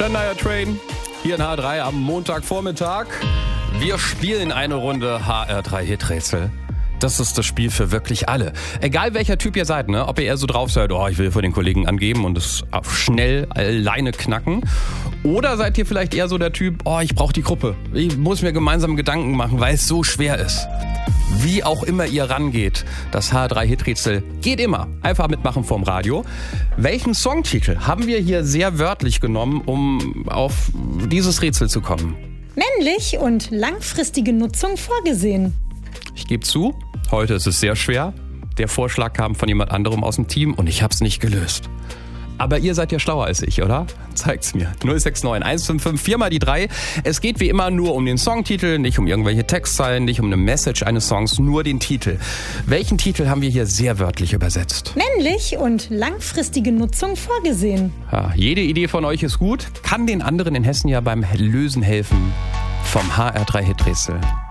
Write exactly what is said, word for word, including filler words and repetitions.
Shania Twain, hier in H R drei am Montagvormittag. Wir spielen eine Runde H R drei Hiträtsel. Das ist das Spiel für wirklich alle. Egal welcher Typ ihr seid, ne? Ob ihr eher so drauf seid, oh, ich will vor den Kollegen angeben und es schnell alleine knacken. Oder seid ihr vielleicht eher so der Typ, oh, ich brauche die Gruppe. Ich muss mir gemeinsam Gedanken machen, weil es so schwer ist. Wie auch immer ihr rangeht, das H R drei Hiträtsel geht immer. Einfach mitmachen vorm Radio. Welchen Songtitel haben wir hier sehr wörtlich genommen, um auf dieses Rätsel zu kommen? Männlich und langfristige Nutzung vorgesehen. Ich gebe zu, heute ist es sehr schwer. Der Vorschlag kam von jemand anderem aus dem Team und ich habe es nicht gelöst. Aber ihr seid ja schlauer als ich, oder? Zeigt's mir. null sechs neun eins fünf fünf vier mal die drei. Es geht wie immer nur um den Songtitel, nicht um irgendwelche Textzeilen, nicht um eine Message eines Songs, nur den Titel. Welchen Titel haben wir hier sehr wörtlich übersetzt? Männlich und langfristige Nutzung vorgesehen. Ja, jede Idee von euch ist gut, kann den anderen in Hessen ja beim Lösen helfen vom H R drei Hiträtsel.